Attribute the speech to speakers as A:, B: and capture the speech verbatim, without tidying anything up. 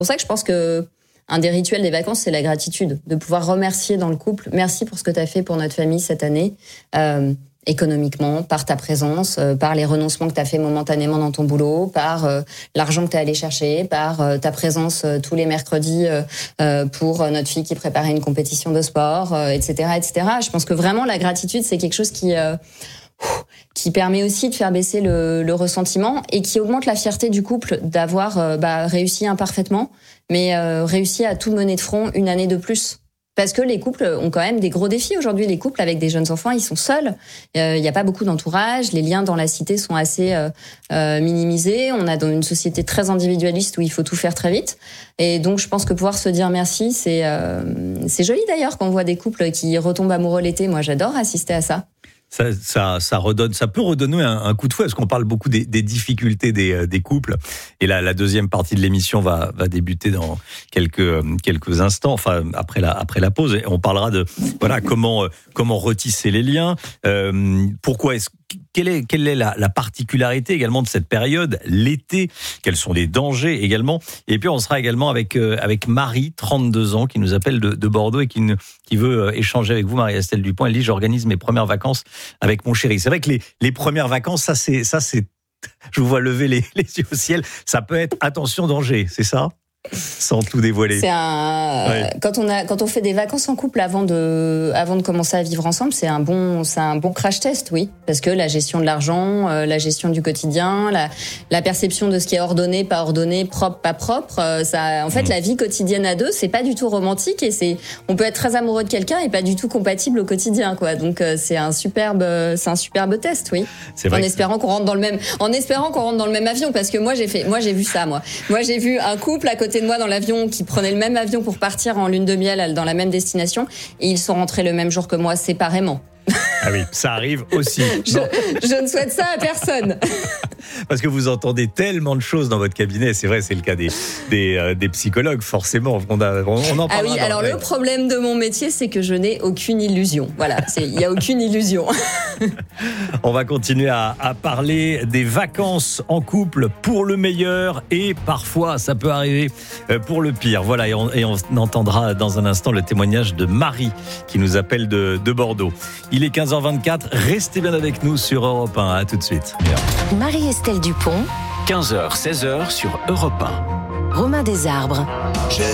A: pour ça que je pense que un des rituels des vacances, c'est la gratitude, de pouvoir remercier dans le couple. Merci pour ce que tu as fait pour notre famille cette année, euh, économiquement, par ta présence, euh, par les renoncements que tu as fait momentanément dans ton boulot, par euh, l'argent que tu es allé chercher, par euh, ta présence euh, tous les mercredis euh, euh, pour notre fille qui préparait une compétition de sport, euh, et cetera, et cetera. Je pense que vraiment la gratitude, c'est quelque chose qui euh, qui permet aussi de faire baisser le, le ressentiment et qui augmente la fierté du couple d'avoir euh, bah, réussi imparfaitement, mais euh, réussi à tout mener de front une année de plus. Parce que les couples ont quand même des gros défis aujourd'hui. Les couples avec des jeunes enfants, ils sont seuls. Il euh, n'y a pas beaucoup d'entourage. Les liens dans la cité sont assez euh, euh, minimisés. On a dans une société très individualiste où il faut tout faire très vite. Et donc, je pense que pouvoir se dire merci, c'est euh, c'est joli d'ailleurs quand on voit des couples qui retombent amoureux l'été. Moi, j'adore assister à ça.
B: Ça, ça, ça redonne, ça peut redonner un, un coup de fouet, parce qu'on parle beaucoup des, des difficultés des, des couples. Et là, la deuxième partie de l'émission va, va débuter dans quelques, quelques instants, enfin après la, après la pause. Et on parlera de voilà comment, comment retisser les liens. Euh, pourquoi est-ce Quelle est, quelle est la, la particularité également de cette période, l'été? Quels sont les dangers également? Et puis on sera également avec euh, avec Marie, trente-deux ans, qui nous appelle de, de Bordeaux et qui, ne, qui veut euh, échanger avec vous, Marie-Estelle Dupont. Elle dit: j'organise mes premières vacances avec mon chéri. C'est vrai que les, les premières vacances, ça c'est ça c'est. Je vous vois lever les, les yeux au ciel. Ça peut être attention danger, c'est ça? Sans tout dévoiler.
A: C'est un ouais. quand on a quand on fait des vacances en couple avant de avant de commencer à vivre ensemble, c'est un bon c'est un bon crash test, oui, parce que la gestion de l'argent, euh, la gestion du quotidien, la la perception de ce qui est ordonné, pas ordonné, propre, pas propre, euh, ça en fait mmh. la vie quotidienne à deux, c'est pas du tout romantique et c'est on peut être très amoureux de quelqu'un et pas du tout compatible au quotidien, quoi. Donc euh, c'est un superbe c'est un superbe test, oui. C'est vrai en espérant qu'on rentre dans le même en espérant qu'on rentre dans le même avion, parce que moi j'ai fait moi j'ai vu ça moi. Moi j'ai vu un couple à côté de moi dans l'avion qui prenait le même avion pour partir en lune de miel dans la même destination et ils sont rentrés le même jour que moi séparément.
B: Ah oui, ça arrive aussi.
A: je, je ne souhaite ça à personne.
B: Parce que vous entendez tellement de choses dans votre cabinet, c'est vrai, c'est le cas des, des, euh, des psychologues, forcément. On, a, on, on en
A: ah oui, alors le problème de mon métier, c'est que je n'ai aucune illusion. Voilà, il n'y a aucune illusion.
B: On va continuer à, à parler des vacances en couple pour le meilleur et parfois, ça peut arriver pour le pire. Voilà, et on, et on entendra dans un instant le témoignage de Marie qui nous appelle de, de Bordeaux. Il est quinze heures vingt-quatre, restez bien avec nous sur Europe un. À tout de suite.
C: Marie-Estelle Dupont,
D: quinze heures seize heures sur Europe un.
C: Romain Desarbres.